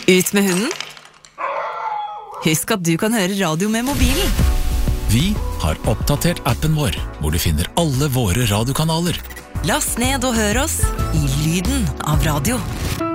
Ut med hunden. Husk at du kan høre radio med mobilen. Vi har oppdatert appen vår, hvor du finner alle våre radiokanaler. Last ned og hør oss i lyden av radio.